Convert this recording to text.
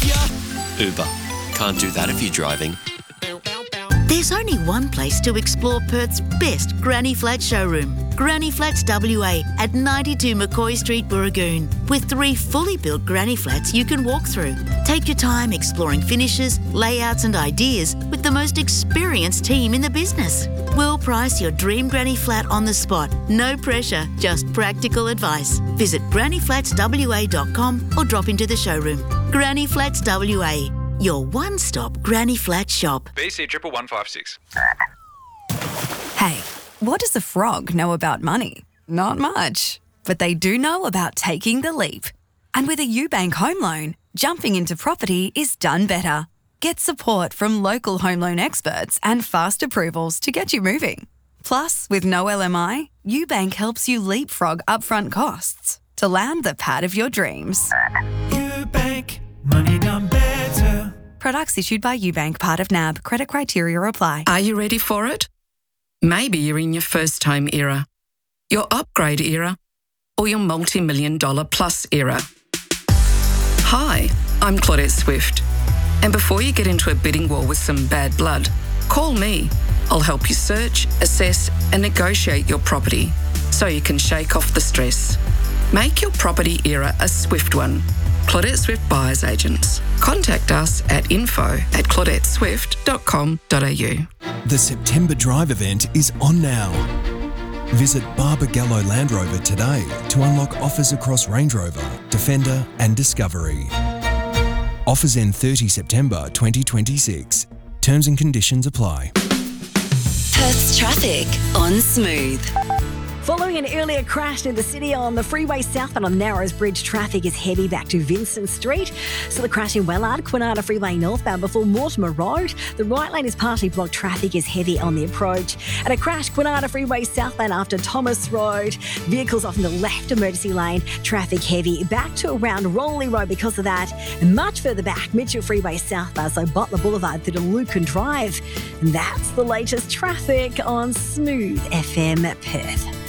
Uber. Can't do that if you're driving. There's only one place to explore Perth's best Granny Flat showroom. Granny Flats WA at 92 McCoy Street, Burragoon, with 3 fully built Granny Flats you can walk through. Take your time exploring finishes, layouts and ideas with the most experienced team in the business. We'll price your dream Granny Flat on the spot. No pressure, just practical advice. Visit grannyflatswa.com or drop into the showroom. Granny Flats WA, your one-stop Granny Flat shop. BC 11156. Hey, what does a frog know about money? Not much. But they do know about taking the leap. And with a UBank home loan, jumping into property is done better. Get support from local home loan experts and fast approvals to get you moving. Plus, with no LMI, UBank helps you leapfrog upfront costs to land the pad of your dreams. UBank, money done better. Products issued by UBank, part of NAB. Credit criteria apply. Are you ready for it? Maybe you're in your first home era, your upgrade era, or your multi-million dollar plus era. Hi, I'm Claudette Swift. And before you get into a bidding war with some bad blood, call me. I'll help you search, assess and negotiate your property so you can shake off the stress. Make your property era a swift one. Claudette Swift Buyers Agents. Contact us at info@claudetteswift.com.au. The September Drive event is on now. Visit Barbagallo Land Rover today to unlock offers across Range Rover, Defender and Discovery. Offers end 30 September 2026. Terms and conditions apply. Perth's traffic on Smooth. Following an earlier crash in the city on the freeway southbound on Narrows Bridge, traffic is heavy back to Vincent Street. So the crash in Wellard, Quinata Freeway northbound before Mortimer Road. The right lane is partially blocked. Traffic is heavy on the approach. And a crash, Quinata Freeway southbound after Thomas Road. Vehicles off in the left emergency lane. Traffic heavy back to around Rolly Road because of that. And much further back, Mitchell Freeway southbound, so Butler Boulevard through to Lucan Drive. And that's the latest traffic on Smooth FM Perth.